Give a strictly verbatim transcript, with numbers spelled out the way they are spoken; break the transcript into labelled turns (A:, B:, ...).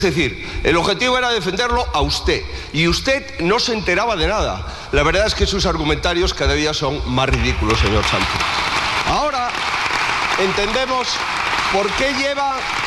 A: Es decir, el objetivo era defenderlo a usted, y usted no se enteraba de nada. La verdad es que sus argumentarios cada día son más ridículos, señor Sánchez. Ahora entendemos por qué lleva